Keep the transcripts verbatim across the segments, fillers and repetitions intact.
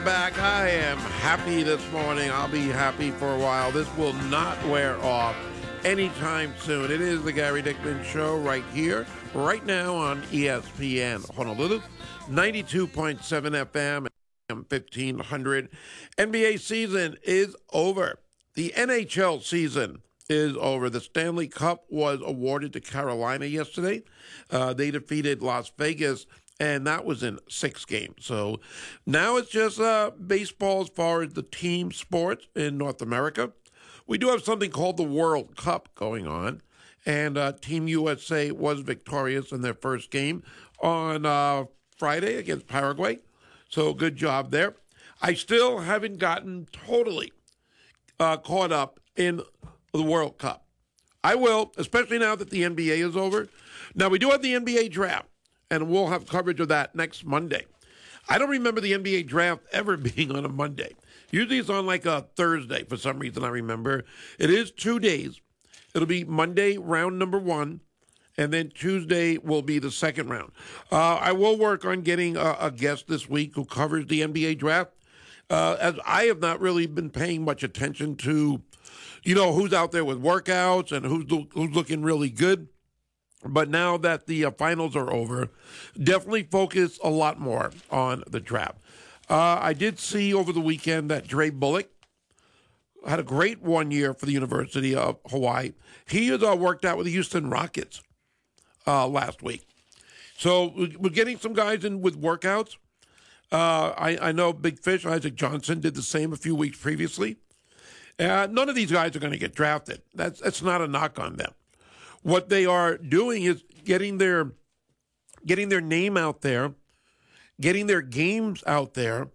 back. I am happy this morning. I'll be happy for a while. This will not wear off anytime soon. It is the Gary Dickman Show right here, right now on E S P N Honolulu, ninety-two point seven F M, fifteen hundred. N B A season is over. The N H L season is over. The Stanley Cup was awarded to Carolina yesterday. Uh, they defeated Las Vegas, and that was in six games. So now it's just uh, baseball as far as the team sports in North America. We do have something called the World Cup going on, and uh, Team U S A was victorious in their first game on uh, Friday against Paraguay. So good job there. I still haven't gotten totally uh, caught up in the World Cup. I will, especially now that the N B A is over. Now, we do have the N B A draft, and we'll have coverage of that next Monday. I don't remember the N B A draft ever being on a Monday. Usually it's on like a Thursday for some reason, I remember. It is two days. It'll be Monday, round number one, and then Tuesday will be the second round. Uh, I will work on getting a, a guest this week who covers the N B A draft, uh, as I have not really been paying much attention to, you know, who's out there with workouts and who's, who's looking really good. But now that the uh, finals are over, definitely focus a lot more on the draft. Uh, I did see over the weekend that Dre Bullock had a great one year for the University of Hawaii. He has uh, worked out with the Houston Rockets uh, last week. So we're getting some guys in with workouts. Uh, I, I know Big Fish, Isaac Johnson, did the same a few weeks previously. Uh, none of these guys are going to get drafted. That's that's not a knock on them. What they are doing is getting their getting their name out there, getting their games out there,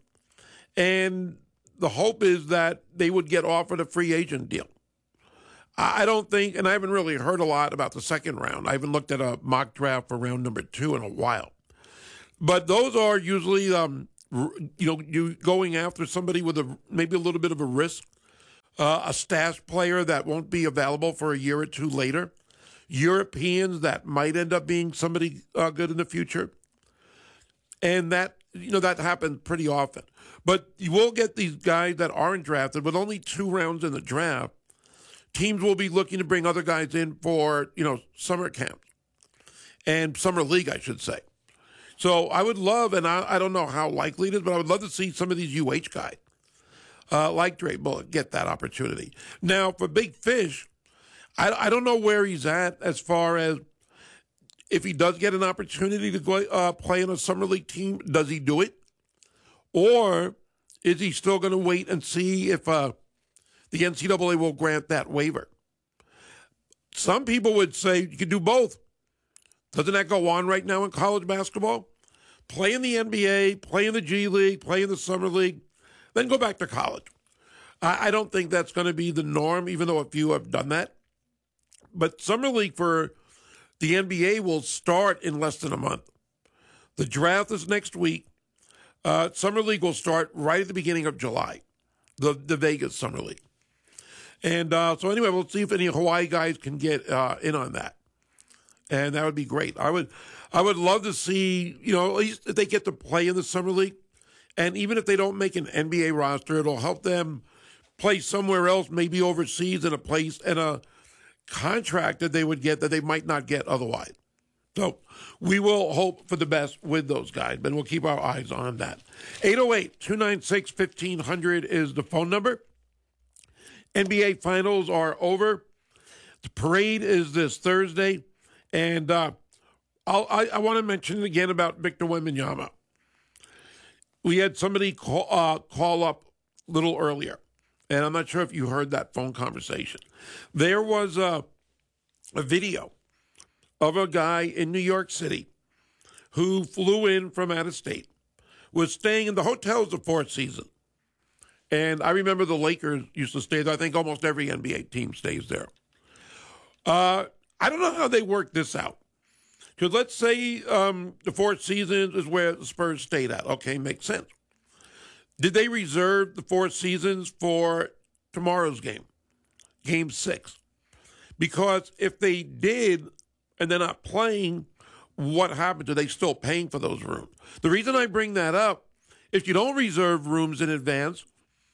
and the hope is that they would get offered a free agent deal. I don't think, and I haven't really heard a lot about the second round. I haven't looked at a mock draft for round number two in a while. But those are usually, um, you know, you going after somebody with a maybe a little bit of a risk, uh, a stash player that won't be available for a year or two later. Europeans that might end up being somebody uh, good in the future. And that, you know, that happens pretty often. But you will get these guys that aren't drafted with only two rounds in the draft. Teams will be looking to bring other guys in for, you know, summer camp and summer league, I should say. So I would love, and I, I don't know how likely it is, but I would love to see some of these U H guys uh, like Dre Bullock get that opportunity. Now, for Big Fish, I, I don't know where he's at as far as if he does get an opportunity to go uh, play in a summer league team, does he do it? Or is he still going to wait and see if uh, the N C double A will grant that waiver? Some people would say you could do both. Doesn't that go on right now in college basketball? Play in the N B A, play in the G League, play in the summer league, then go back to college. I, I don't think that's going to be the norm, even though a few have done that. But Summer League for the N B A will start in less than a month. The draft is next week. Uh, Summer League will start right at the beginning of July, the, the Vegas Summer League. And uh, so anyway, we'll see if any Hawaii guys can get uh, in on that. And that would be great. I would I would love to see, you know, at least if they get to play in the Summer League. And even if they don't make an N B A roster, it'll help them play somewhere else, maybe overseas in a place, in a contract that they would get that they might not get otherwise. So we will hope for the best with those guys, but we'll keep our eyes on that. eight oh eight, two nine six, fifteen hundred is the phone number. N B A finals are over. The parade is this Thursday. And uh, I'll, I, I want to mention again about Victor Wembanyama. We had somebody call, uh, call up a little earlier, and I'm not sure if you heard that phone conversation. There was a, a video of a guy in New York City who flew in from out of state, was staying in the hotels the Four Seasons. And I remember the Lakers used to stay there. I think almost every N B A team stays there. Uh, I don't know how they work this out. Because let's say um, the Four Seasons is where the Spurs stayed at. Okay, makes sense. Did they reserve the Four Seasons for tomorrow's game, game six? Because if they did and they're not playing, what happens? Are they still paying for those rooms? The reason I bring that up if you don't reserve rooms in advance,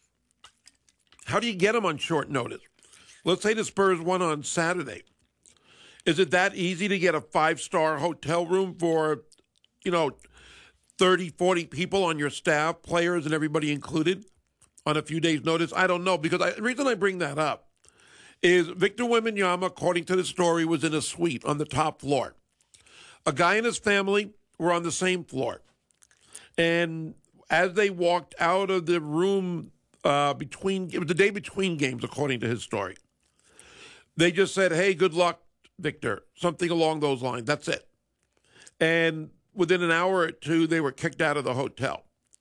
how do you get them on short notice? Let's say the Spurs won on Saturday. Is it that easy to get a five-star hotel room for, you know, thirty, forty people on your staff, players and everybody included on a few days' notice? I don't know, because I, the reason I bring that up is Victor Wembanyama, according to the story, was in a suite on the top floor. A guy and his family were on the same floor. And as they walked out of the room uh, between, it was the day between games, according to his story, they just said, hey, good luck, Victor, something along those lines. That's it. And within an hour or two, they were kicked out of the hotel.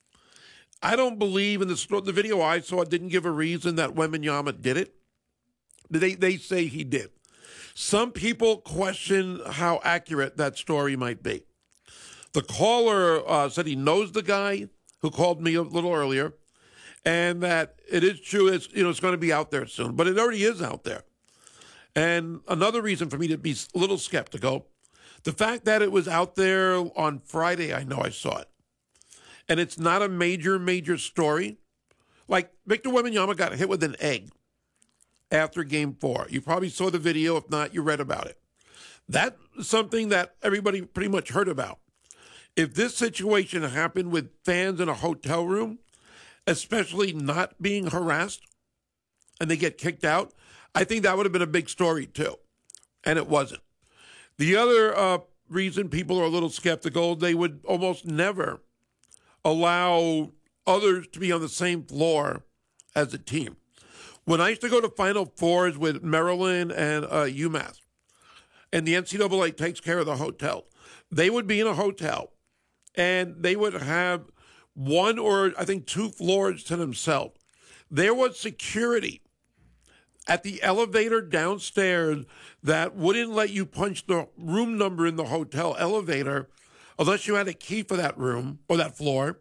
I don't believe in the, the video I saw didn't give a reason that Wembanyama did it. They, they say he did. Some people question how accurate that story might be. The caller uh, said he knows the guy who called me a little earlier, and that it is true. It's, you know, it's going to be out there soon, but it already is out there. And another reason for me to be a little skeptical, the fact that it was out there on Friday, I know I saw it. And it's not a major, major story. Like Victor Wembanyama got hit with an egg after game four. You probably saw the video. If not, you read about it. That's something that everybody pretty much heard about. If this situation happened with fans in a hotel room, especially not being harassed, and they get kicked out, I think that would have been a big story too. And it wasn't. The other uh, reason people are a little skeptical, they would almost never allow others to be on the same floor as a team. When I used to go to Final Fours with Maryland and uh, UMass, and the N C double A takes care of the hotel, they would be in a hotel, and they would have one or I think two floors to themselves. There was security at the elevator downstairs that wouldn't let you punch the room number in the hotel elevator unless you had a key for that room or that floor.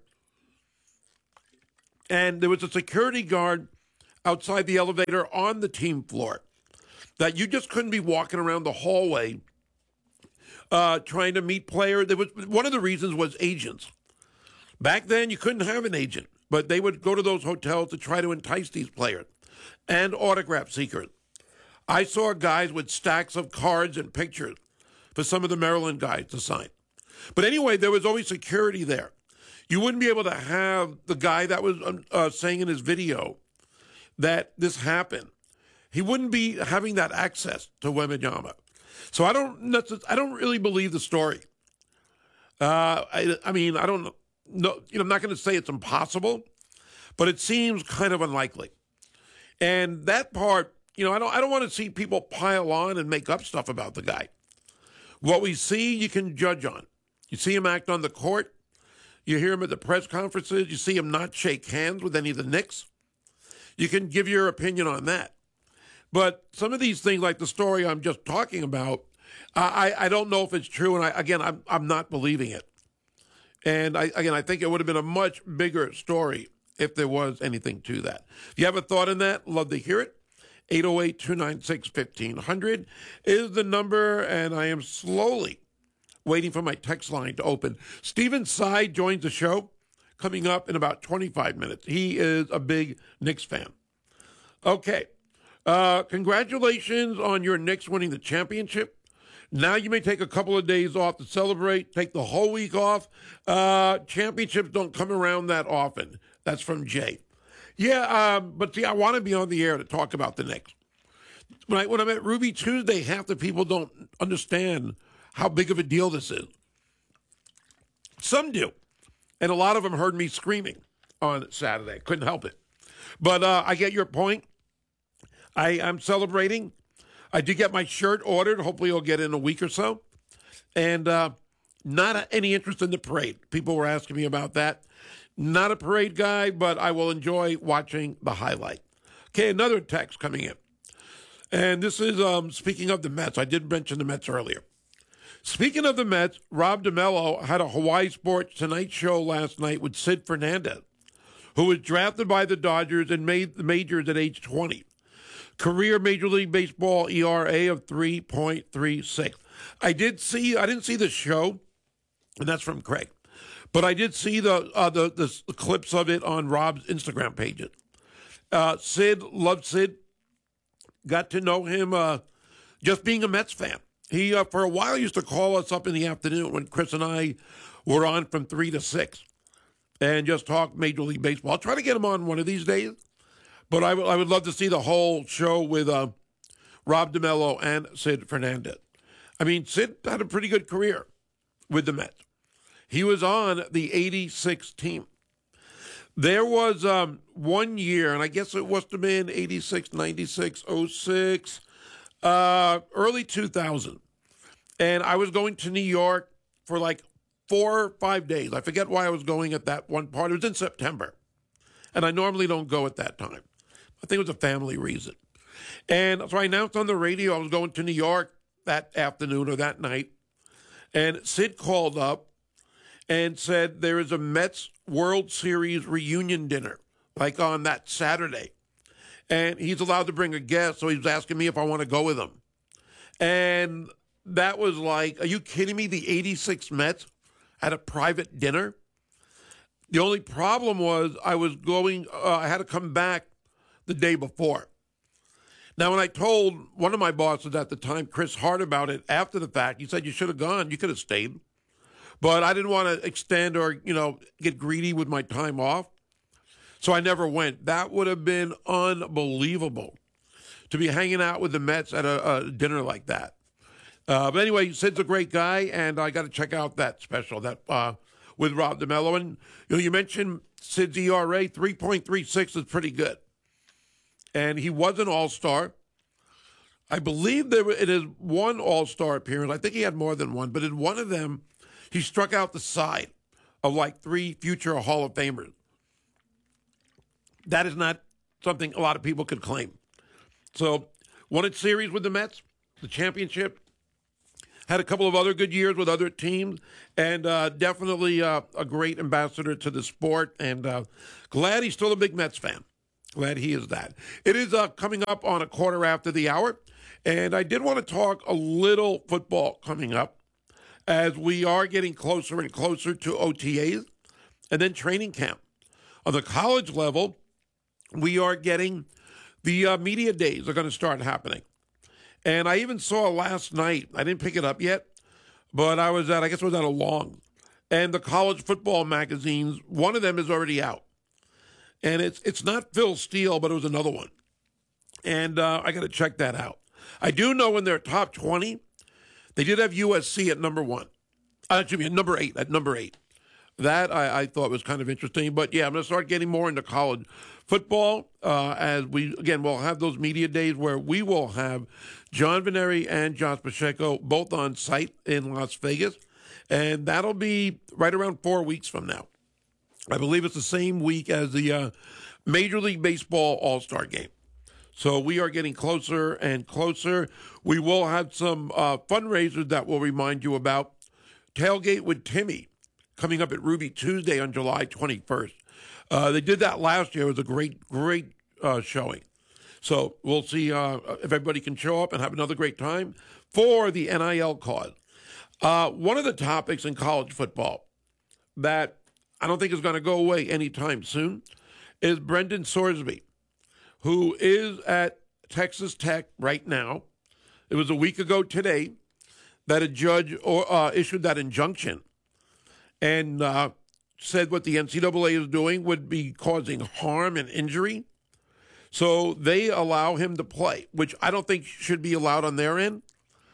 And there was a security guard outside the elevator on the team floor that you just couldn't be walking around the hallway uh, trying to meet players. There was, one of the reasons was agents. Back then, you couldn't have an agent, but they would go to those hotels to try to entice these players and autograph seekers. I saw guys with stacks of cards and pictures for some of the Maryland guys to sign. But anyway, there was always security there. You wouldn't be able to have the guy that was uh, saying in his video that this happened. He wouldn't be having that access to Wembanyama. So I don't, I don't really believe the story. Uh, I, I mean, I don't know. No, you know, I'm not going to say it's impossible, but it seems kind of unlikely. And that part, you know, I don't I don't want to see people pile on and make up stuff about the guy. What we see, you can judge on. You see him act on the court. You hear him at the press conferences. You see him not shake hands with any of the Knicks. You can give your opinion on that. But some of these things, like the story I'm just talking about, I, I don't know if it's true. And I, again, I'm I'm not believing it. And I, again, I think it would have been a much bigger story if there was anything to that. If you have a thought on that, love to hear it. eight oh eight, two nine six, fifteen hundred is the number, and I am slowly waiting for my text line to open. Stephen Tsai joins the show coming up in about twenty-five minutes. He is a big Knicks fan. Okay. Uh, congratulations on your Knicks winning the championship. Now you may take a couple of days off to celebrate, take the whole week off. Uh, championships don't come around that often. That's from Jay. Yeah, um, but see, I want to be on the air to talk about the Knicks. When, I, when I'm at Ruby Tuesday, half the people don't understand how big of a deal this is. Some do. And a lot of them heard me screaming on Saturday. Couldn't help it. But uh, I get your point. I, I'm celebrating. I did get my shirt ordered. Hopefully it'll get in a week or so. And uh, not a, any interest in the parade. People were asking me about that. Not a parade guy, but I will enjoy watching the highlight. Okay, another text coming in. And this is, um, speaking of the Mets, I did mention the Mets earlier. Speaking of the Mets, Rob DeMello had a Hawaii Sports Tonight show last night with Sid Fernandez, who was drafted by the Dodgers and made the majors at age twenty. Career Major League Baseball E R A of three point three six. I did see, I didn't see the show, and that's from Craig. But I did see the uh, the, the the clips of it on Rob's Instagram pages. Uh, Sid, loved Sid. Got to know him uh, just being a Mets fan. He, uh, for a while, used to call us up in the afternoon when Chris and I were on from three to six and just talk Major League Baseball. I'll try to get him on one of these days, but I, w- I would love to see the whole show with uh, Rob DeMello and Sid Fernandez. I mean, Sid had a pretty good career with the Mets. He was on the eighty-six team. There was um, one year, and I guess it must have been eighty-six, ninety-six, oh six, uh, early two thousand. And I was going to New York for like four or five days. I forget why I was going at that one part. It was in September. And I normally don't go at that time. I think it was a family reason. And so I announced on the radio I was going to New York that afternoon or that night. And Sid called up and said there is a Mets World Series reunion dinner, like on that Saturday. And he's allowed to bring a guest, so he's asking me if I want to go with him. And that was like, are you kidding me? The eighty-six Mets at a private dinner? The only problem was I was going, uh, I had to come back the day before. Now, when I told one of my bosses at the time, Chris Hart, about it after the fact, he said, you should have gone. You could have stayed. But I didn't want to extend or, you know, get greedy with my time off. So I never went. That would have been unbelievable to be hanging out with the Mets at a, a dinner like that. Uh, but anyway, Sid's a great guy, and I got to check out that special that uh, with Rob DeMello. And you know, you mentioned Sid's E R A, three point three six is pretty good. And he was an all-star. I believe there it is one all-star appearance. I think he had more than one, but in one of them, he struck out the side of like three future Hall of Famers. That is not something a lot of people could claim. So, won a series with the Mets, the championship. Had a couple of other good years with other teams, and uh, definitely uh, a great ambassador to the sport. And uh, glad he's still a big Mets fan. Glad he is that. It is uh, coming up on a quarter after the hour, and I did want to talk a little football coming up as we are getting closer and closer to O T As and then training camp. On the college level, we are getting the uh, media days are going to start happening. And I even saw last night, I didn't pick it up yet, but I was at, I guess it was at a Long, and the college football magazines, one of them is already out. And it's it's not Phil Steele, but it was another one. And uh, I got to check that out. I do know in their top twenty, they did have U S C at number one. Uh, excuse me, at number eight, at number eight. That I, I thought was kind of interesting. But, yeah, I'm going to start getting more into college football uh, as we, again, we'll have those media days where we will have John Veneri and Josh Pacheco both on site in Las Vegas. And that'll be right around four weeks from now. I believe it's the same week as the uh, Major League Baseball All-Star Game. So we are getting closer and closer. We will have some uh, fundraisers that we'll remind you about. Tailgate with Timmy coming up at Ruby Tuesday on July twenty-first. Uh, they did that last year. It was a great, great uh, showing. So we'll see uh, if everybody can show up and have another great time for the N I L cause. Uh, one of the topics in college football that I don't think is going to go away anytime soon is Brendan Sorsby, who is at Texas Tech right now. It was a week ago today that a judge or, uh, issued that injunction and uh, said what the N C double A is doing would be causing harm and injury. So they allow him to play, which I don't think should be allowed on their end.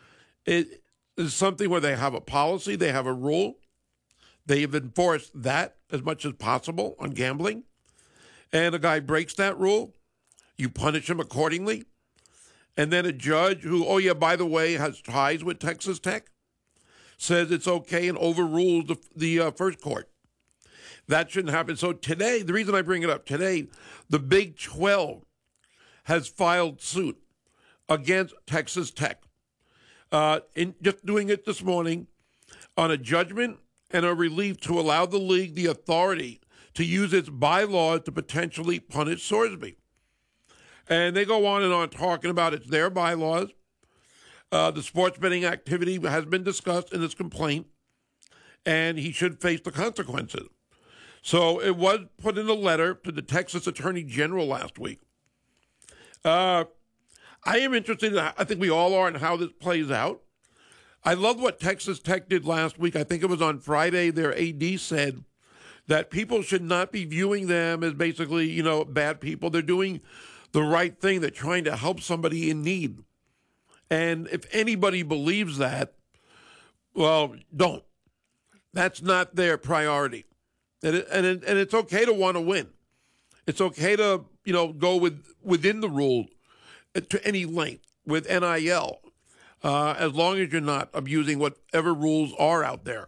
It is something where they have a policy, they have a rule. They've enforced that as much as possible on gambling. And a guy breaks that rule, you punish him accordingly. And then a judge who, oh yeah, by the way, has ties with Texas Tech, says it's okay and overrules the, the uh, first court. That shouldn't happen. So today, the reason I bring it up today, the Big twelve has filed suit against Texas Tech. Uh, in just doing it this morning on a judgment and a relief to allow the league the authority to use its bylaws to potentially punish Sorsby. And they go on and on talking about it's their bylaws. Uh, the sports betting activity has been discussed in this complaint. and he should face the consequences. So it was put in a letter to the Texas Attorney General last week. Uh, I am interested, in, I think we all are, in how this plays out. I love what Texas Tech did last week. I think it was on Friday. Their A D said that people should not be viewing them as basically, you know, bad people. They're doing the right thing. They're trying to help somebody in need. And if anybody believes that, well, don't. That's not their priority. And it, and it, and it's okay to want to win. It's okay to, you know, go with within the rules to any length with N I L, uh, as long as you're not abusing whatever rules are out there.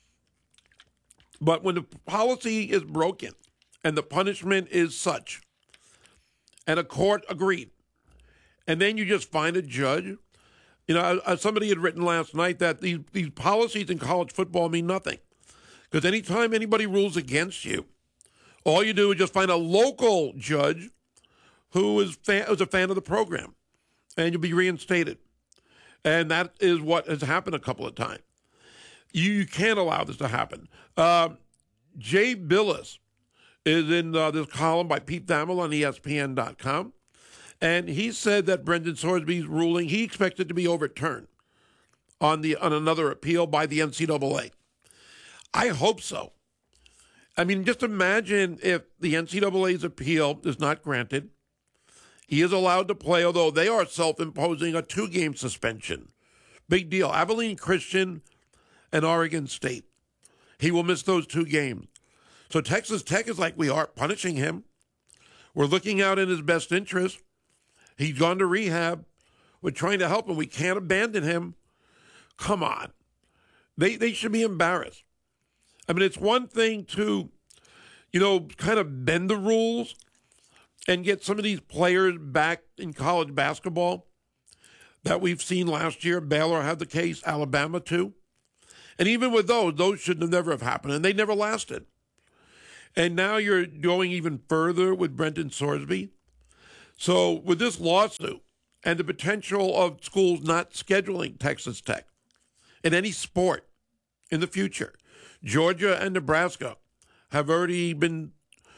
But when the policy is broken and the punishment is such, and a court agreed, and then you just find a judge, you know, uh, somebody had written last night that these, these policies in college football mean nothing. Because anytime anybody rules against you, all you do is just find a local judge who is, fan, is a fan of the program, and you'll be reinstated. And that is what has happened a couple of times. You, you can't allow this to happen. Uh, Jay Billis is in uh, this column by Pete Thamel on E S P N dot com. And he said that Brendan Sorsby's ruling, he expects it to be overturned on the on another appeal by the N C double A. I hope so. I mean, just imagine if the N C double A's appeal is not granted. He is allowed to play, although they are self-imposing a two-game suspension. Big deal. Abilene Christian and Oregon State. He will miss those two games. So Texas Tech is like, we are punishing him. We're looking out in his best interest. He's gone to rehab. We're trying to help him. We can't abandon him. Come on. They they should be embarrassed. I mean, it's one thing to, you know, kind of bend the rules and get some of these players back in college basketball that we've seen last year. Baylor had the case, Alabama too. And even with those, those should have never have happened, and they never lasted. And now you're going even further with Brendan Sorsby. So with this lawsuit and the potential of schools not scheduling Texas Tech in any sport in the future, Georgia and Nebraska have already been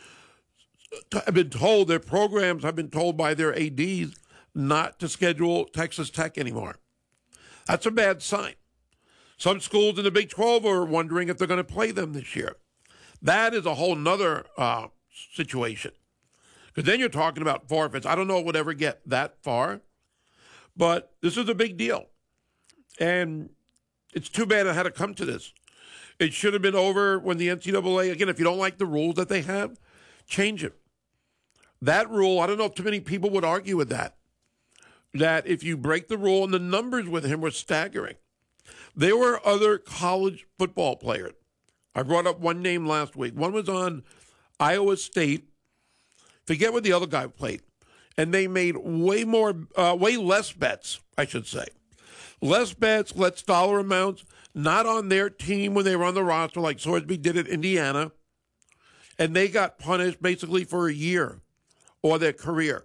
have been told, their programs have been told by their A Ds not to schedule Texas Tech anymore. That's a bad sign. Some schools in the Big twelve are wondering if they're going to play them this year. That is a whole nother uh, situation. Because then you're talking about forfeits. I don't know it would ever get that far, but this is a big deal. And it's too bad it had to come to this. It should have been over when the N C double A, again, if you don't like the rules that they have, change it. That rule, I don't know if too many people would argue with that, that if you break the rule, and the numbers with him were staggering. There were other college football players. I brought up one name last week. One was on Iowa State. Forget what the other guy played. And they made way more, uh, way less bets, I should say. Less bets, less dollar amounts, not on their team when they were on the roster like Sorsby did at Indiana. And they got punished basically for a year or their career.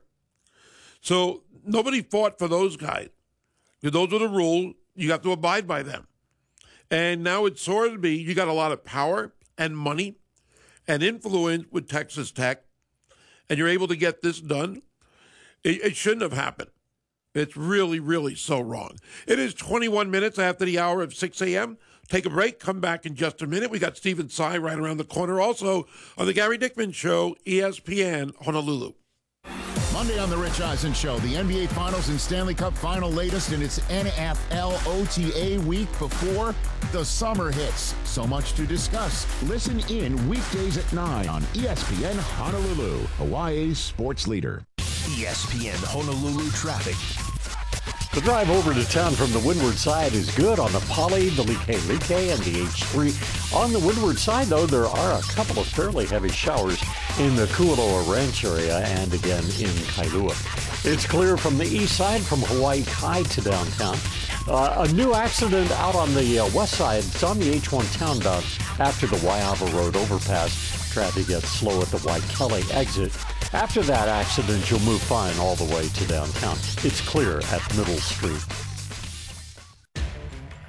So nobody fought for those guys. Those are the rules. You have to abide by them. And now with Sorsby, you got a lot of power and money and influence with Texas Tech, and you're able to get this done. It, it shouldn't have happened. It's really, really so wrong. It is twenty-one minutes after the hour of six a.m. Take a break. Come back in just a minute. We got Stephen Tsai right around the corner. Also on the Gary Dickman Show, E S P N Honolulu. Monday on the Rich Eisen Show, the N B A Finals and Stanley Cup Final latest in its N F L O T A week before the summer hits. So much to discuss. Listen in weekdays at nine on E S P N Honolulu, Hawaii's sports leader. E S P N Honolulu traffic. The drive over to town from the windward side is good on the Poly, the Like Like, and the H three. On the windward side, though, there are a couple of fairly heavy showers in the Kualoa Ranch area and again in Kailua. It's clear from the east side from Hawaii Kai to downtown. Uh, a new accident out on the uh, west side. It's on the H one townbound after the Waiava Road overpass. Traffic gets slow at the Waikele exit. After that accident, you'll move fine all the way to downtown. It's clear at Middle Street.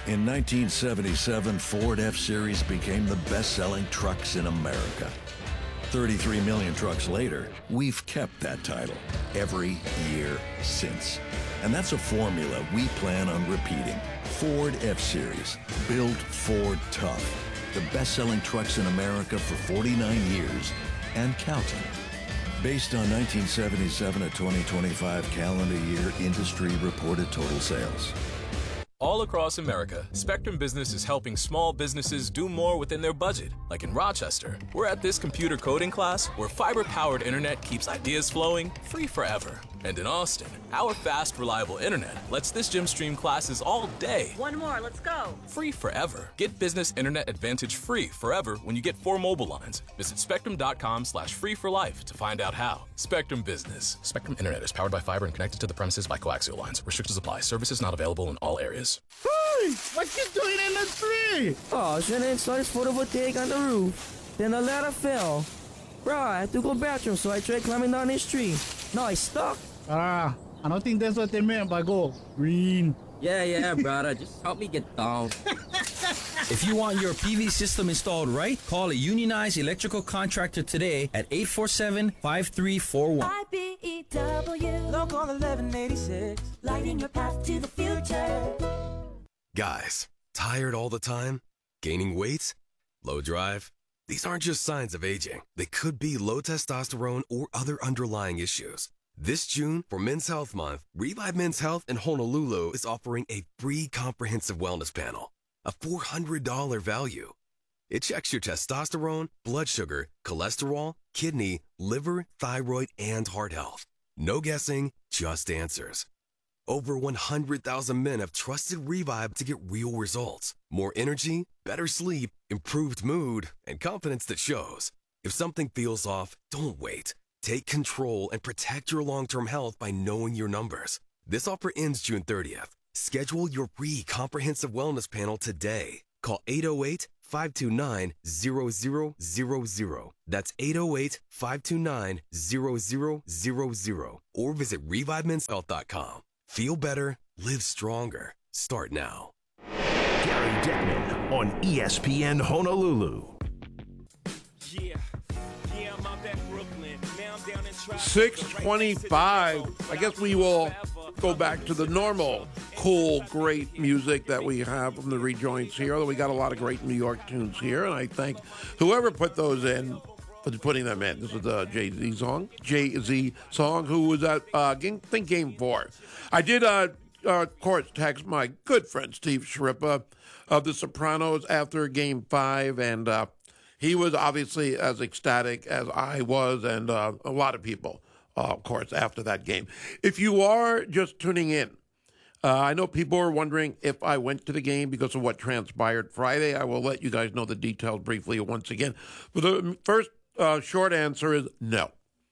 In nineteen seventy-seven, Ford F-Series became the best-selling trucks in America. thirty-three million trucks later, we've kept that title every year since. And that's a formula we plan on repeating. Ford F-Series, built Ford tough. The best-selling trucks in America for forty-nine years and counting. Based on nineteen seventy-seven to twenty twenty-five calendar year industry reported total sales. All across America, Spectrum Business is helping small businesses do more within their budget. Like in Rochester, we're at this computer coding class where fiber-powered internet keeps ideas flowing free forever. And in Austin, our fast, reliable internet lets this gym stream classes all day. One more, let's go. Free forever. Get business internet advantage free forever when you get four mobile lines. Visit spectrum.com slash free for life to find out how. Spectrum Business. Spectrum Internet is powered by fiber and connected to the premises by coaxial lines. Restrictions apply. Services not available in all areas. Hey, what you doing in the tree? Oh, I was trying to install this photovoltaic on the roof. Then the ladder fell. Bro, I had to go bathroom, so I tried climbing down this tree. Now I stuck. Ah, I don't think that's what they meant by go green. Yeah, yeah, brother. Just help me get down. If you want your P V system installed right, call a unionized electrical contractor today at eight four seven, five three four one. I B E W, Local eleven eighty-six, lighting your path to the future. Guys, tired all the time? Gaining weight? Low drive? These aren't just signs of aging. They could be low testosterone or other underlying issues. This June, for Men's Health Month, Revive Men's Health in Honolulu is offering a free comprehensive wellness panel, a four hundred dollars value. It checks your testosterone, blood sugar, cholesterol, kidney, liver, thyroid, and heart health. No guessing, just answers. Over one hundred thousand men have trusted Revive to get real results. More energy, better sleep, improved mood, and confidence that shows. If something feels off, don't wait. Take control and protect your long-term health by knowing your numbers. This offer ends June thirtieth. Schedule your free comprehensive wellness panel today. Call eight oh eight, five two nine, zero zero zero zero. That's eight oh eight, five two nine, zero zero zero zero. Or visit revive mens health dot com. Feel better, live stronger. Start now. Gary Dickman on E S P N Honolulu. Yeah, yeah, I'm out at Brooklyn. Now I'm down in traffic. six twenty-five. I guess we will go back to the normal, cool, great music that we have from the rejoins here. Although we got a lot of great New York tunes here, and I thank whoever put those in for putting them in. This is the Jay-Z song, Jay-Z song, who was at, uh, game, I think, game four. I did, uh, uh, of course, text my good friend Steve Shrippa of The Sopranos after game five, and uh, he was obviously as ecstatic as I was, and uh, a lot of people, uh, of course, after that game. If you are just tuning in, uh, I know people are wondering if I went to the game because of what transpired Friday. I will let you guys know the details briefly once again. But the first uh, short answer is no.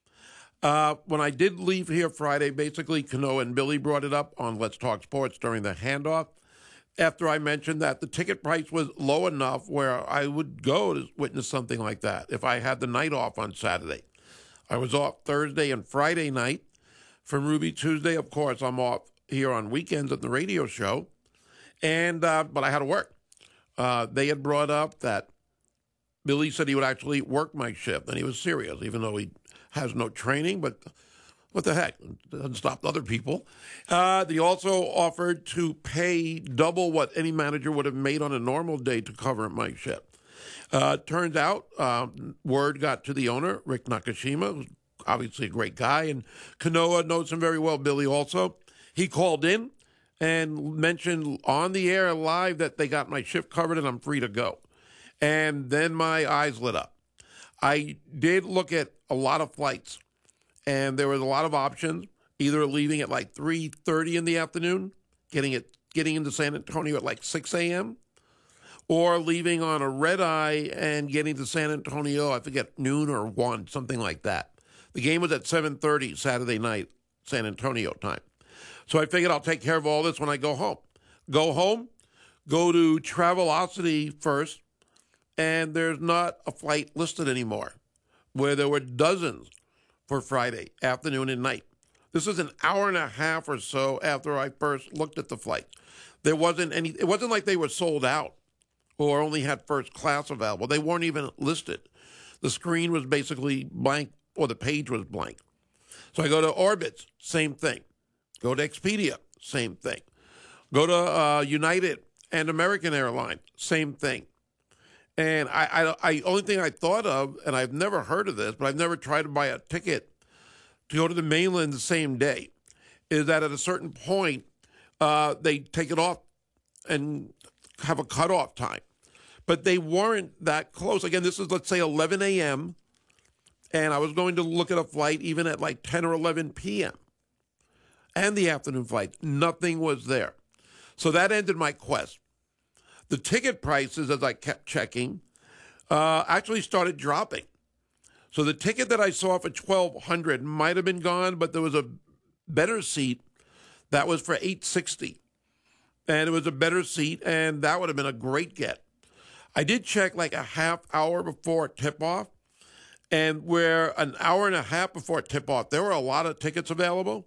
Uh, when I did leave here Friday, basically, Kanoa and Billy brought it up on Let's Talk Sports during the handoff, after I mentioned that the ticket price was low enough where I would go to witness something like that if I had the night off on Saturday. I was off Thursday and Friday night. From Ruby Tuesday, of course, I'm off here on weekends at the radio show, and uh, but I had to work. Uh, they had brought up that Billy said he would actually work my shift, and he was serious, even though he has no training, but what the heck? It doesn't stop other people. Uh, they also offered to pay double what any manager would have made on a normal day to cover my shift. Uh, turns out, um, word got to the owner, Rick Nakashima, who's obviously a great guy, and Kanoa knows him very well, Billy also. He called in and mentioned on the air live that they got my shift covered and I'm free to go. And then my eyes lit up. I did look at a lot of flights, and there was a lot of options, either leaving at like three thirty in the afternoon, getting it, getting into San Antonio at like six a.m., or leaving on a red eye and getting to San Antonio, I forget, noon or one, something like that. The game was at seven thirty Saturday night, San Antonio time. So I figured I'll take care of all this when I go home. Go home, go to Travelocity first, and there's not a flight listed anymore, where there were dozens for Friday afternoon and night. This is an hour and a half or so after I first looked at the flight. There wasn't any, it wasn't like they were sold out or only had first class available. They weren't even listed. The screen was basically blank, or the page was blank. So I go to Orbitz, same thing. Go to Expedia, same thing. Go to uh, United and American Airlines, same thing. And I, I, I, only thing I thought of, and I've never heard of this, but I've never tried to buy a ticket to go to the mainland the same day, is that at a certain point, uh, they take it off and have a cutoff time. But they weren't that close. Again, this is, let's say, eleven a.m., and I was going to look at a flight even at like ten or eleven p.m., and the afternoon flight. Nothing was there. So that ended my quest. The ticket prices, as I kept checking, uh, actually started dropping. So the ticket that I saw for twelve hundred dollars might have been gone, but there was a better seat that was for eight hundred sixty dollars. And it was a better seat, and that would have been a great get. I did check like a half hour before tip-off, and where an hour and a half before tip-off, there were a lot of tickets available.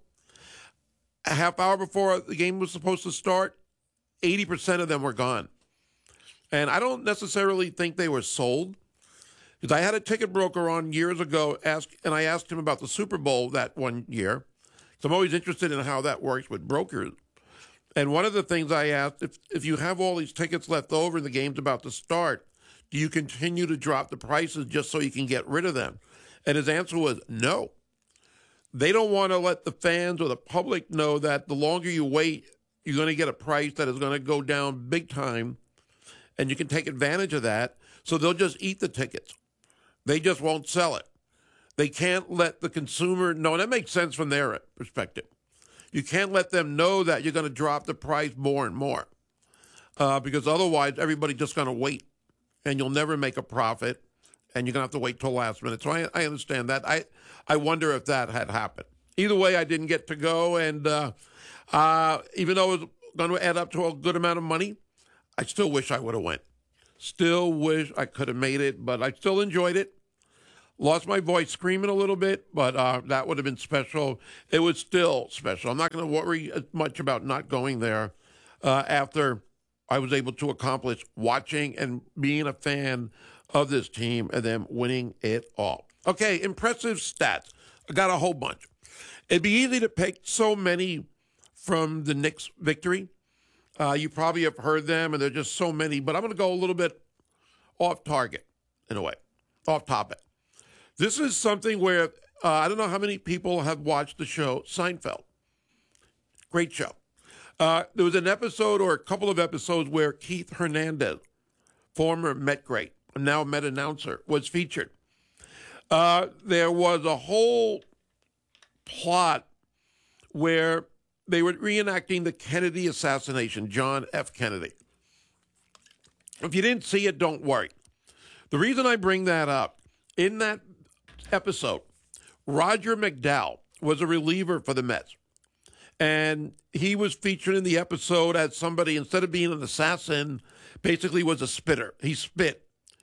A half hour before the game was supposed to start, eighty percent of them were gone. And I don't necessarily think they were sold, because I had a ticket broker on years ago, ask, and I asked him about the Super Bowl that one year. So I'm always interested in how that works with brokers. And one of the things I asked, if, if you have all these tickets left over and the game's about to start, do you continue to drop the prices just so you can get rid of them? And his answer was no. They don't want to let the fans or the public know that the longer you wait, you're going to get a price that is going to go down big time, and you can take advantage of that. So they'll just eat the tickets. They just won't sell it. They can't let the consumer know. And that makes sense from their perspective. You can't let them know that you're going to drop the price more and more, uh, because otherwise everybody's just going to wait, and you'll never make a profit, and you're going to have to wait till last minute. So I, I understand that. I, I wonder if that had happened. Either way, I didn't get to go, and uh, uh, even though it was going to add up to a good amount of money, I still wish I would have went. Still wish I could have made it, but I still enjoyed it. Lost my voice screaming a little bit, but uh, that would have been special. It was still special. I'm not going to worry as much about not going there uh, after I was able to accomplish watching and being a fan of this team and them winning it all. Okay, impressive stats. I got a whole bunch. It'd be easy to pick so many from the Knicks' victory. Uh, you probably have heard them, and there are just so many, but I'm going to go a little bit off target, in a way, off topic. This is something where uh, I don't know how many people have watched the show Seinfeld. Great show. Uh, there was an episode or a couple of episodes where Keith Hernandez, former Met great, now Met announcer, was featured. Uh, there was a whole plot where they were reenacting the Kennedy assassination, John F. Kennedy. If you didn't see it, don't worry. The reason I bring that up, in that episode, Roger McDowell was a reliever for the Mets. And he was featured in the episode as somebody, instead of being an assassin, basically was a spitter. He spit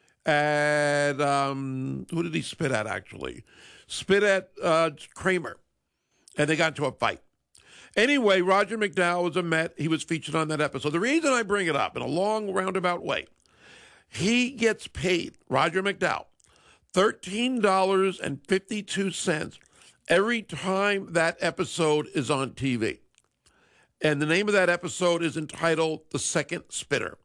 at, um, who did he spit at, actually? Spit at uh, Kramer. And they got into a fight. Anyway, Roger McDowell was a Met. He was featured on that episode. The reason I bring it up in a long, roundabout way, he gets paid, Roger McDowell, thirteen dollars and fifty-two cents every time that episode is on T V. And the name of that episode is entitled The Second Spitter.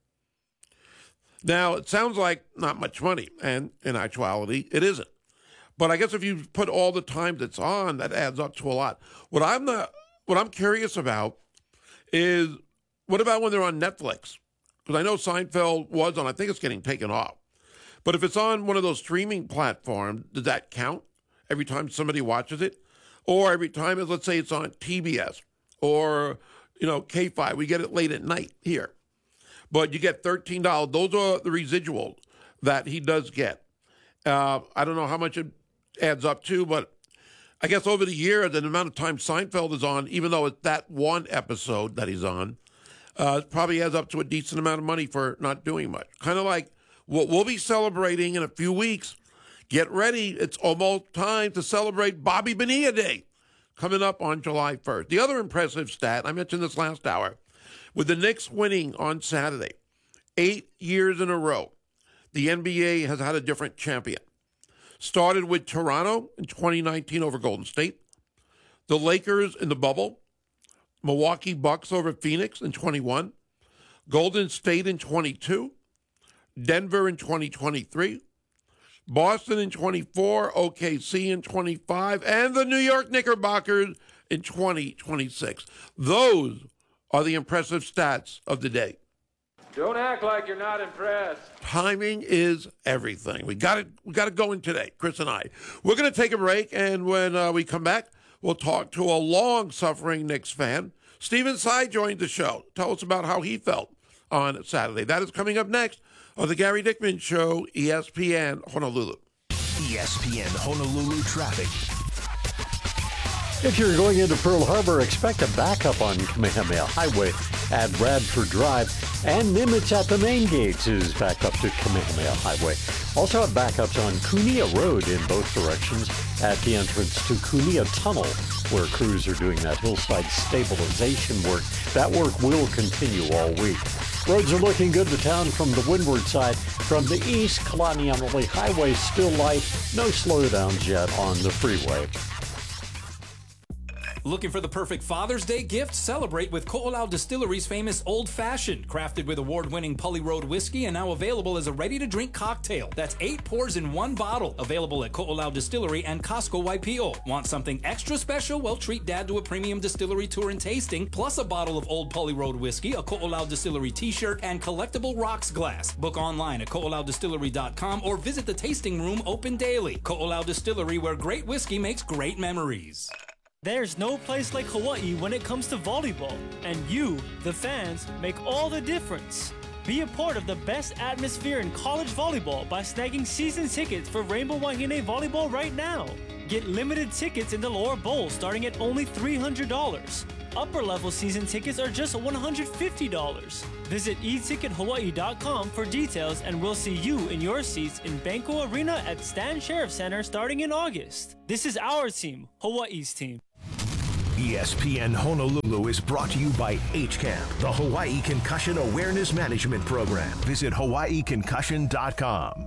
Now, it sounds like not much money, and in actuality, it isn't. But I guess if you put all the times it's on, that adds up to a lot. What I'm not, what I'm curious about is, what about when they're on Netflix? Because I know Seinfeld was on, I think it's getting taken off. But if it's on one of those streaming platforms, does that count every time somebody watches it? Or every time, let's say it's on T B S or, you know, K five, we get it late at night here. But you get thirteen dollars. Those are the residuals that he does get. Uh, I don't know how much it adds up to, but I guess over the years, the amount of time Seinfeld is on, even though it's that one episode that he's on, uh, it probably adds up to a decent amount of money for not doing much. Kind of like what we'll be celebrating in a few weeks. Get ready. It's almost time to celebrate Bobby Bonilla Day, coming up on July first. The other impressive stat, I mentioned this last hour, with the Knicks winning on Saturday, eight years in a row, the N B A has had a different champion. Started with Toronto in twenty nineteen over Golden State, the Lakers in the bubble, Milwaukee Bucks over Phoenix in twenty-one, Golden State in twenty-two, Denver in twenty twenty-three, Boston in twenty-four, O K C in twenty-five, and the New York Knickerbockers in twenty twenty-six. Those are the impressive stats of the day. Don't act like you're not impressed. Timing is everything. We got it. We got it going today, Chris and I. We're going to take a break, and when uh, we come back, we'll talk to a long-suffering Knicks fan. Stephen Tsai joined the show. Tell us about how he felt on Saturday. That is coming up next on the Gary Dickman Show, E S P N Honolulu. E S P N Honolulu traffic. If you're going into Pearl Harbor, expect a backup on Kamehameha Highway at Bradford Drive, and Nimitz at the main gates is backed up to Kamehameha Highway. Also have backups on Kunia Road in both directions at the entrance to Kunia Tunnel, where crews are doing that hillside stabilization work. That work will continue all week. Roads are looking good to town from the windward side. From the east, Kalaniamale Highway still light. No slowdowns yet on the freeway. Looking for the perfect Father's Day gift? Celebrate with Ko'olau Distillery's famous Old Fashioned, crafted with award-winning Pully Road whiskey and now available as a ready-to-drink cocktail. That's eight pours in one bottle. Available at Ko'olau Distillery and Costco Waipio. Want something extra special? Well, treat Dad to a premium distillery tour and tasting, plus a bottle of Old Pully Road whiskey, a Ko'olau Distillery t-shirt, and collectible rocks glass. Book online at ko'olau distillery dot com or visit the tasting room open daily. Ko'olau Distillery, where great whiskey makes great memories. There's no place like Hawaii when it comes to volleyball, and you, the fans, make all the difference. Be a part of the best atmosphere in college volleyball by snagging season tickets for Rainbow Wahine Volleyball right now. Get limited tickets in the lower bowl starting at only three hundred dollars. Upper level season tickets are just one hundred fifty dollars. Visit e ticket hawaii dot com for details, and we'll see you in your seats in Banco Arena at Stan Sheriff Center starting in August. This is our team, Hawaii's team. E S P N Honolulu is brought to you by H CAMP, the Hawaii Concussion Awareness Management Program. Visit hawaii concussion dot com.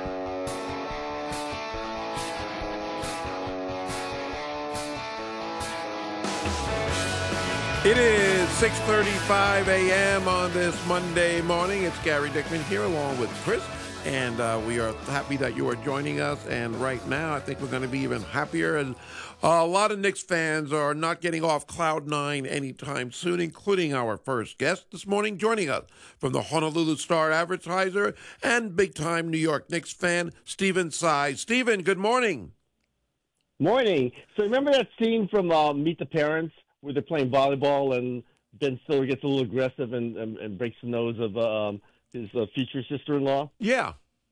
It is six thirty-five a.m. on this Monday morning. It's Gary Dickman here along with Chris, and uh, we are happy that you are joining us. And right now, I think we're going to be even happier. And uh, a lot of Knicks fans are not getting off cloud nine anytime soon, including our first guest this morning, joining us from the Honolulu Star Advertiser and big-time New York Knicks fan, Stephen Tsai. Stephen, good morning. Morning. So remember that scene from uh, Meet the Parents where they're playing volleyball and Ben Stiller gets a little aggressive and, and, and breaks the nose of um, his uh, future sister-in-law? Yeah.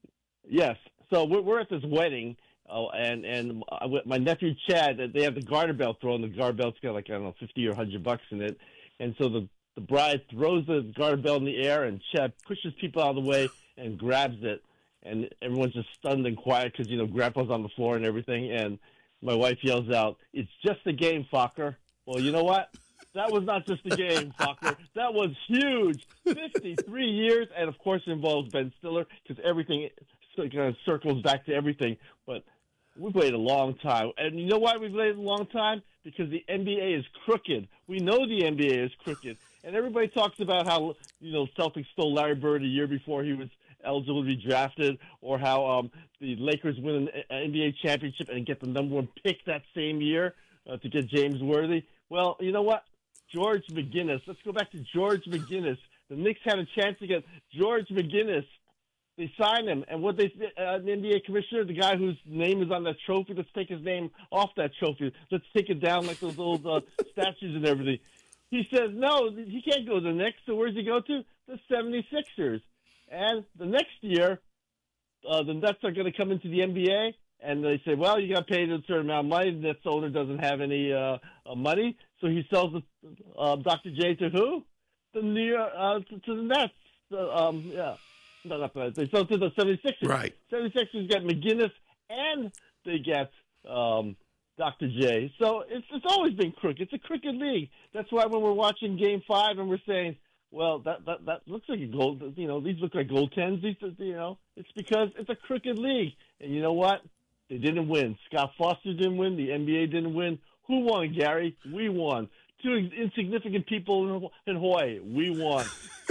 Yes. So we're, we're at this wedding, uh, and and my nephew Chad, they have the garter belt thrown. The garter belt's got like, I don't know, fifty or one hundred bucks in it. And so the, the bride throws the garter belt in the air, and Chad pushes people out of the way and grabs it. And everyone's just stunned and quiet because, you know, Grandpa's on the floor and everything. And my wife yells out, "It's just a game, Fokker." Well, you know what? That was not just a game, Fokker. That was huge. fifty-three years, and of course it involves Ben Stiller because everything kind of circles back to everything. But we've waited a long time. And you know why we've waited a long time? Because the N B A is crooked. We know the N B A is crooked. And everybody talks about how, you know, Celtics stole Larry Bird a year before he was eligible to be drafted, or how um, the Lakers win an N B A championship and get the number one pick that same year uh, to get James Worthy. Well, you know what? George McGinnis. Let's go back to George McGinnis. The Knicks had a chance to get George McGinnis. They signed him. And what they uh, the N B A commissioner, the guy whose name is on that trophy, let's take his name off that trophy. Let's take it down like those old uh, statues and everything. He says, no, he can't go to the Knicks. So where does he go to? The seventy-sixers. And the next year, uh, the Nets are going to come into the N B A. And they say, well, you got paid a certain amount of money. The Nets owner doesn't have any uh, uh, money, so he sells uh, Doctor J to who? The New York, uh, to, to the Nets. Uh, um, yeah, no, not the Nets. They sell to the seventy-sixers. Right. seventy-sixers get McGinnis, and they get um, Doctor J. So it's it's always been crooked. It's a crooked league. That's why when we're watching Game Five and we're saying, well, that that, that looks like a goal. You know, these look like goaltends. These, you know, it's because it's a crooked league. And you know what? They didn't win. Scott Foster didn't win. The N B A didn't win. Who won, Gary? We won. Two insignificant people in Hawaii. We won.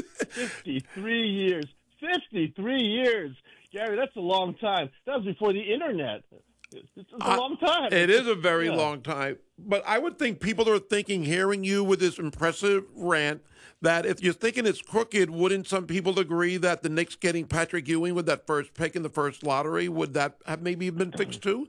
fifty-three years. fifty-three years. Gary, that's a long time. That was before the Internet. It's a uh, long time. It is a very yeah. long time. But I would think people are thinking, hearing you with this impressive rant, that if you're thinking it's crooked, wouldn't some people agree that the Knicks getting Patrick Ewing with that first pick in the first lottery, would that have maybe been fixed too?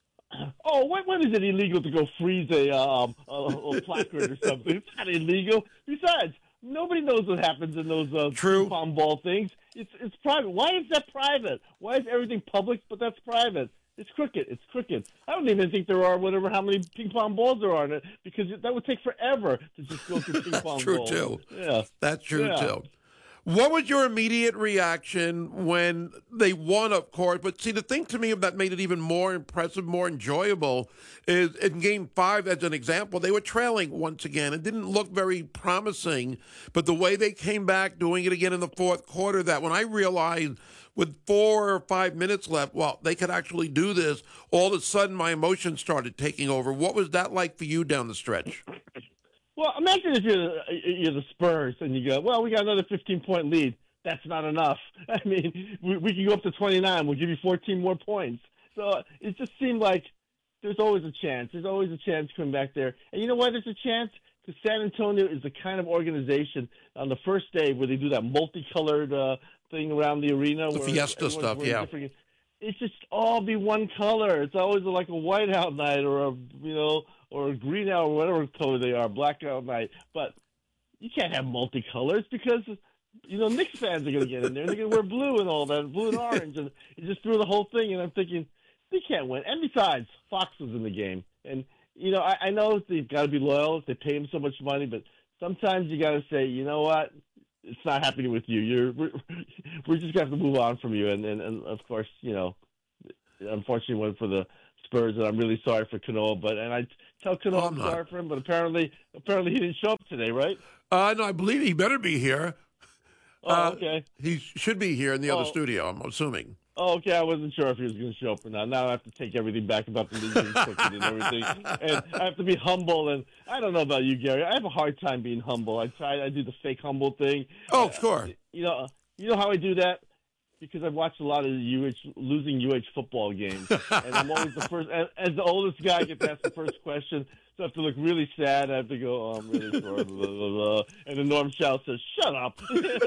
Oh, when, when is it illegal to go freeze a, um, a, a placard or something? It's not illegal. Besides, nobody knows what happens in those uh, ping pong ball things. It's it's private. Why is that private? Why is everything public, but that's private? It's crooked. It's crooked. I don't even think there are whatever how many ping pong balls there are in it, because that would take forever to just go through ping pong true balls. Too. Yeah, that's true yeah. too. What was your immediate reaction when they won, of course? But see, the thing to me that made it even more impressive, more enjoyable, is in Game five, as an example, they were trailing once again. It didn't look very promising, but the way they came back, doing it again in the fourth quarter, that when I realized with four or five minutes left, well, they could actually do this, all of a sudden my emotions started taking over. What was that like for you down the stretch? Well, imagine if you're, you're the Spurs and you go, well, we got another fifteen-point lead. That's not enough. I mean, we, we can go up to twenty-nine. We'll give you fourteen more points. So it just seemed like there's always a chance. There's always a chance coming back there. And you know why there's a chance? Because San Antonio is the kind of organization on the first day where they do that multicolored uh, thing around the arena. The where fiesta stuff, yeah. Different. It's just all be one color. It's always like a whiteout night or a, you know, or a green out or whatever color they are, blackout night. But you can't have multicolors because, you know, Knicks fans are going to get in there. They're going to wear blue and all that, blue and orange. And you just threw the whole thing, and I'm thinking, they can't win. And besides, Fox was in the game. And, you know, I, I know they've got to be loyal. They pay him so much money. But sometimes you got to say, you know what? It's not happening with you. You're we're, we're just going to have to move on from you. And, and, and, of course, you know, unfortunately went for the Spurs, and I'm really sorry for Kanoa. But and I tell Kanoa oh, I'm sorry for him, but apparently apparently he didn't show up today, right? Uh, no, I believe he better be here. Oh, uh, okay. He should be here in the oh. other studio, I'm assuming. Oh, okay. I wasn't sure if he was going to show up or not. Now I have to take everything back about the league and everything, and I have to be humble. And I don't know about you, Gary. I have a hard time being humble. I try. I do the fake humble thing. Oh, sure. Uh, you know. You know how I do that? Because I've watched a lot of U H losing U H football games, and I'm always the first. As, as the oldest guy, I get to ask the first question, so I have to look really sad. I have to go, "Oh, I'm really sorry." Blah, blah, blah. And then Norm Chow says, "Shut up,"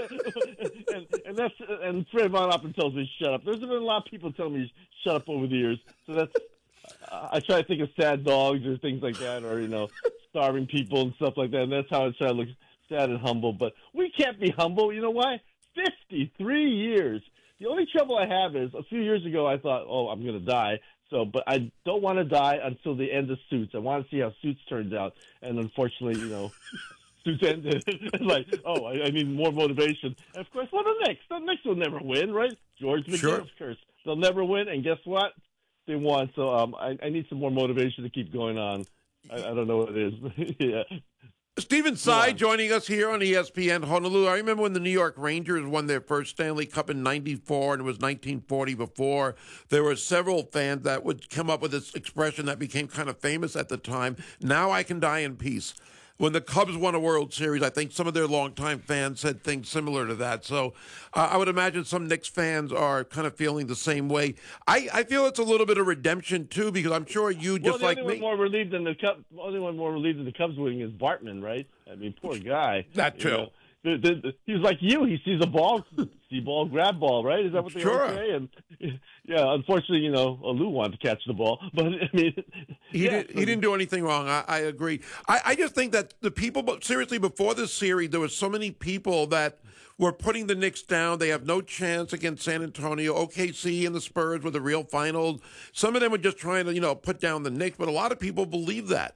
and, and that's and Fred Von Oppen tells me, "Shut up." There's been a lot of people telling me, "Shut up" over the years. So that's. I try to think of sad dogs or things like that, or you know, starving people and stuff like that. And that's how I try to look sad and humble. But we can't be humble. You know why? fifty-three years. The only trouble I have is a few years ago I thought, oh, I'm going to die. So, but I don't want to die until the end of Suits. I want to see how Suits turns out. And unfortunately, you know, Suits ended. It's like, oh, I, I need more motivation. And of course, well, the Knicks. The Knicks will never win, right? George McGinn's sure. curse. They'll never win. And guess what? They won. So um, I, I need some more motivation to keep going on. I, I don't know what it is. yeah. Stephen Tsai joining us here on E S P N Honolulu. I remember when the New York Rangers won their first Stanley Cup in ninety-four, and it was nineteen forty before. There were several fans that would come up with this expression that became kind of famous at the time, "Now I can die in peace." When the Cubs won a World Series, I think some of their longtime fans said things similar to that. So uh, I would imagine some Knicks fans are kind of feeling the same way. I, I feel it's a little bit of redemption, too, because I'm sure you, well, just the like only me. One more relieved than the Cubs, the only one more relieved than the Cubs winning is Bartman, right? I mean, poor guy. That, too. You know, the, the, the, he's like you. He sees a ball, see ball, grab ball, right? Is that what they sure. always say? And yeah, unfortunately, you know, Lou wanted to catch the ball, but I mean, he yeah, did, he didn't do anything wrong. I, I agree. I, I just think that the people, but seriously, before this series, there were so many people that were putting the Knicks down. They have no chance against San Antonio. O K C and the Spurs were the real finals. Some of them were just trying to, you know, put down the Knicks, but a lot of people believe that.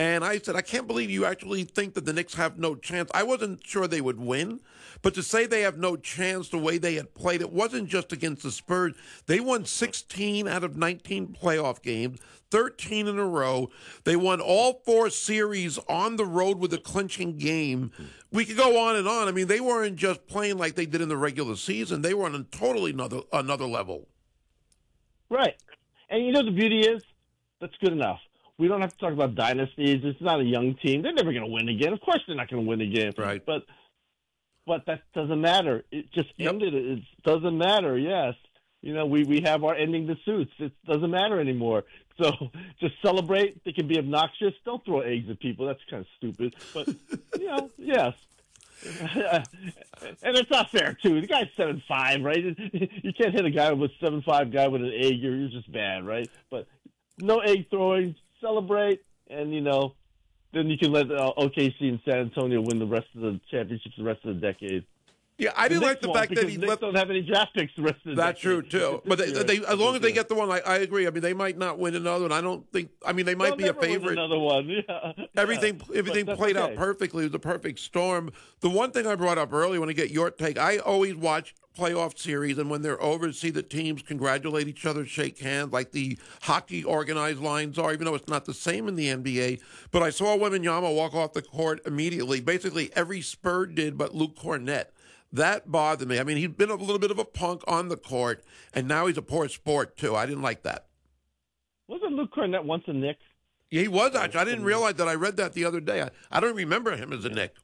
And I said, I can't believe you actually think that the Knicks have no chance. I wasn't sure they would win, but to say they have no chance the way they had played, it wasn't just against the Spurs. They won sixteen out of nineteen playoff games, thirteen in a row. They won all four series on the road with a clinching game. We could go on and on. I mean, they weren't just playing like they did in the regular season. They were on a totally another, another level. Right. And you know the beauty is, that's good enough. We don't have to talk about dynasties. It's not a young team. They're never going to win again. Of course they're not going to win again. Right. But but that doesn't matter. It just yep. ended. It doesn't matter, yes. You know, we, we have our ending the suits. It doesn't matter anymore. So just celebrate. They can be obnoxious. Don't throw eggs at people. That's kind of stupid. But, you know, yes. And it's not fair, too. The guy's seven five, right? You can't hit a guy with a seven five guy with an egg. You're, you're just bad, right? But no egg throwing. Celebrate, and, you know, then you can let uh, O K C and San Antonio win the rest of the championships the rest of the decade. Yeah, I didn't the like the fact that he Knicks let, don't have any draft picks the rest of the That's decade. true, too. But they, they, as long as they get the one, I, I agree. I mean, they might not win another one. I don't think – I mean, they might They'll be a favorite. Another one, yeah. Everything yeah. everything played okay. out perfectly. It was a perfect storm. The one thing I brought up earlier, I want to get your take. I always watch playoff series, and when they're over, see the teams congratulate each other, shake hands, like the hockey organized lines are, even though it's not the same in the N B A. But I saw Wembanyama walk off the court immediately. Basically, every Spur did but Luke Cornett. That bothered me. I mean, he'd been a little bit of a punk on the court, and now he's a poor sport, too. I didn't like that. Wasn't Luke Cornett once a Knick? Yeah, he was, actually. I didn't realize that. I read that the other day. I, I don't remember him as a Knick.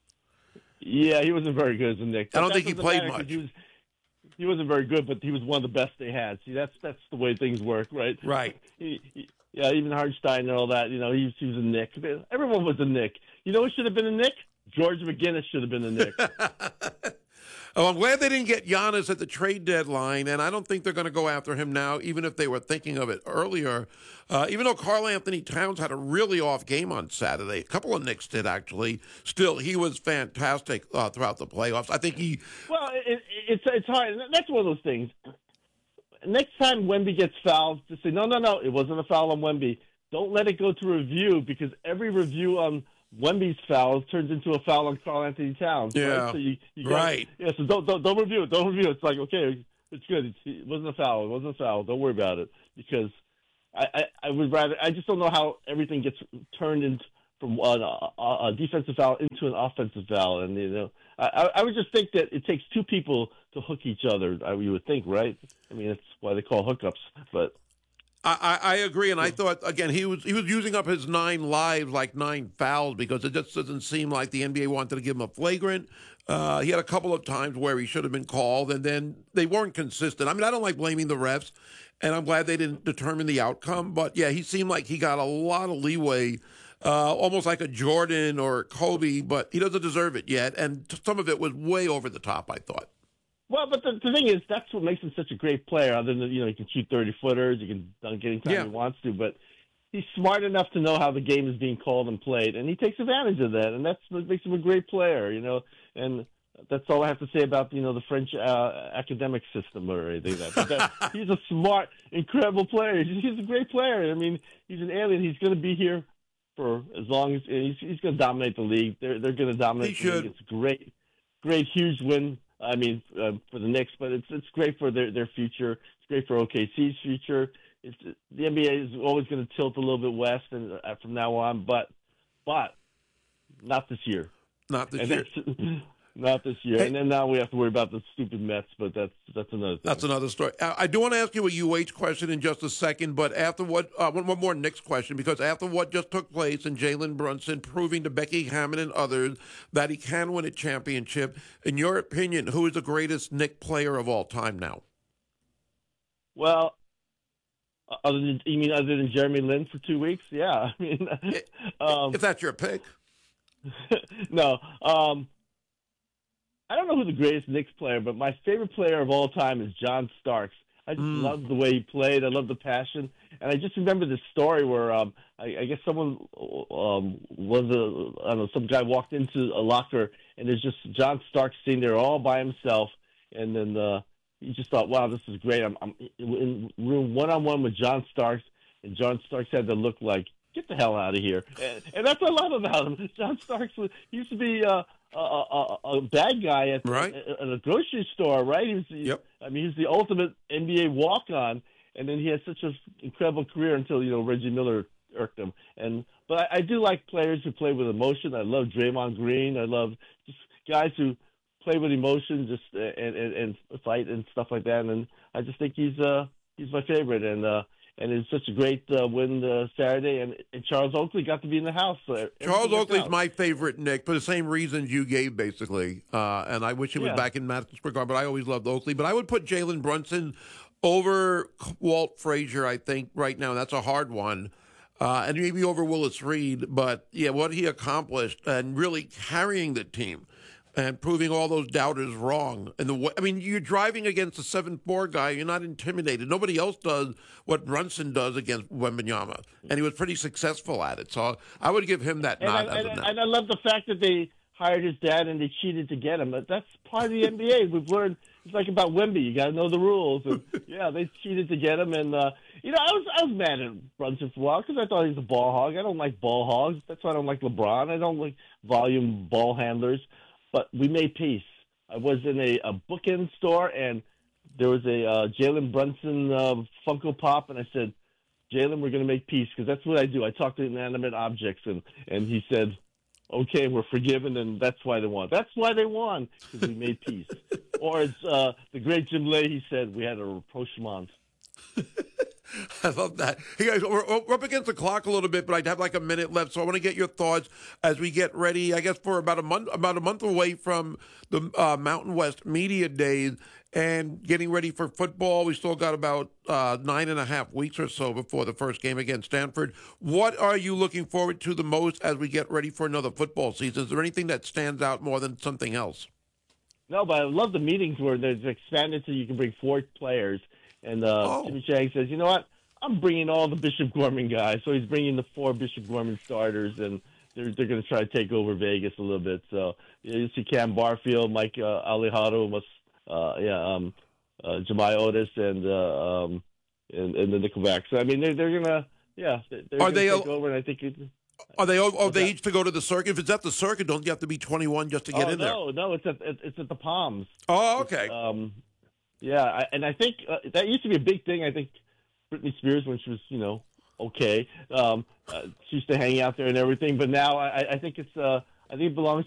Yeah, he wasn't very good as a Knick. I don't think he played much. He, was, he wasn't very good, but he was one of the best they had. See, that's that's the way things work, right? Right. He, he, yeah, even Hartenstein and all that, you know, he, he was a Knick. Everyone was a Knick. You know who should have been a Knick? George McGinnis should have been a Knick. Oh, I'm glad they didn't get Giannis at the trade deadline, and I don't think they're going to go after him now, even if they were thinking of it earlier. Uh, even though Karl Anthony Towns had a really off game on Saturday, a couple of Knicks did, actually. Still, he was fantastic uh, throughout the playoffs. I think he... Well, it, it's it's hard. That's one of those things. Next time Wemby gets fouled, just say, no, no, no, it wasn't a foul on Wemby. Don't let it go to review, because every review on Wemby's fouls turns into a foul on Karl Anthony Towns. Yeah, right. So you, you got, right. Yeah, so don't, don't don't review it. Don't review it. It's like, okay, it's good. It's, it wasn't a foul. It wasn't a foul. Don't worry about it, because I, I, I would rather. I just don't know how everything gets turned into from a, a, a defensive foul into an offensive foul, and you know, I, I would just think that it takes two people to hook each other. I, you would think, right? I mean, that's why they call hookups, but. I, I agree, and I thought again he was he was using up his nine lives like nine fouls, because it just doesn't seem like the N B A wanted to give him a flagrant. Uh, he had a couple of times where he should have been called, and then they weren't consistent. I mean, I don't like blaming the refs, and I'm glad they didn't determine the outcome. But yeah, he seemed like he got a lot of leeway, uh, almost like a Jordan or Kobe, but he doesn't deserve it yet, and some of it was way over the top, I thought. Well, but the, the thing is, that's what makes him such a great player. Other than, you know, he can shoot thirty-footers, he can dunk anytime yeah. he wants to, but he's smart enough to know how the game is being called and played, and he takes advantage of that, and that's what makes him a great player, you know. And that's all I have to say about, you know, the French uh, academic system or anything like that. that. He's a smart, incredible player. He's, he's a great player. I mean, he's an alien. He's going to be here for as long as he's, he's going to dominate the league. They're they're going to dominate he the should. league. It's great, great, huge win. I mean, uh, for the Knicks, but it's it's great for their, their future. It's great for O K C's future. It's, the N B A is always going to tilt a little bit west and uh, from now on, but but not this year. Not this and year. Not this year. Hey, and then now we have to worry about the stupid Mets, but that's that's another thing. That's another story. I, I do want to ask you a U H question in just a second, but after what, uh, one, one more Knicks question, because after what just took place and Jalen Brunson proving to Becky Hammon and others that he can win a championship, in your opinion, who is the greatest Knick player of all time now? Well, other than, you mean other than Jeremy Lin for two weeks? Yeah. I mean, um, if that's your pick. No. Um, I don't know who the greatest Knicks player, but my favorite player of all time is John Starks. I just mm. love the way he played. I love the passion. And I just remember this story where um, I, I guess someone um, was a, I don't know, some guy walked into a locker, and there's just John Starks sitting there all by himself. And then uh, he just thought, wow, this is great. I'm, I'm in room one-on-one with John Starks, and John Starks had to look like get the hell out of here. And, and that's what I love about him. John Starks was, he used to be uh, a, a, a bad guy at, right. at, at a grocery store, right? He was, he, yep. I mean, he's the ultimate N B A walk-on, and then he had such an incredible career until, you know, Reggie Miller irked him. And But I, I do like players who play with emotion. I love Draymond Green. I love just guys who play with emotion, just uh, and, and, and fight and stuff like that. And I just think he's uh, he's my favorite. And uh, and it's such a great uh, win uh, Saturday. And, and Charles Oakley got to be in the house. So Charles Oakley's my favorite, Nick, for the same reasons you gave, basically. Uh, and I wish he was Yeah. back in Madison Square Garden, but I always loved Oakley. But I would put Jalen Brunson over Walt Frazier, I think, right now. That's a hard one. Uh, and maybe over Willis Reed. But, yeah, what he accomplished and really carrying the team and proving all those doubters wrong. And the I mean, you're driving against a seven four guy. You're not intimidated. Nobody else does what Brunson does against Wembanyama. And he was pretty successful at it. So I would give him that And nod I, as and, a nod. and I love the fact that they hired his dad and they cheated to get him. But that's part of the N B A. We've learned it's like about Wemby. You got to know the rules. And yeah, they cheated to get him. And uh, you know, I was I was mad at Brunson for a while because I thought he was a ball hog. I don't like ball hogs. That's why I don't like LeBron. I don't like volume ball handlers. But we made peace. I was in a, a bookend store and there was a uh, Jalen Brunson uh, Funko Pop, and I said, Jalen, we're going to make peace, because that's what I do. I talk to inanimate objects, and, and he said, okay, we're forgiven, and that's why they won. That's why they won, because we made peace. Or as uh, the great Jim Leahy said, we had a rapprochement. I love that. Hey, guys, we're, we're up against the clock a little bit, but I have like a minute left, so I want to get your thoughts as we get ready, I guess, for about a month, about a month away from the uh, Mountain West Media Days and getting ready for football. We still got about uh, nine and a half weeks or so before the first game against Stanford. What are you looking forward to the most as we get ready for another football season? Is there anything that stands out more than something else? No, but I love the meetings where they've expanded so you can bring four players. And uh, oh. Jimmy Chang says, you know what? I'm bringing all the Bishop Gorman guys. So he's bringing the four Bishop Gorman starters, and they're they're going to try to take over Vegas a little bit. So you see Cam Barfield, Mike uh, Alejandro, uh, yeah, um, uh, Jemai Otis, and uh, um, and, and the Nickelback. So I mean, they're they're gonna yeah, they're are gonna they take a- over, and I think. It, Are they are they that? each to go to the circuit? If it's at the circuit, don't you have to be twenty-one just to get oh, in there? No, no, it's at it's at the Palms. Oh, okay. It's, um, yeah, I, and I think uh, that used to be a big thing. I think Britney Spears, when she was, you know, okay, um, uh, she used to hang out there and everything. But now I, I think it's uh, I think it belongs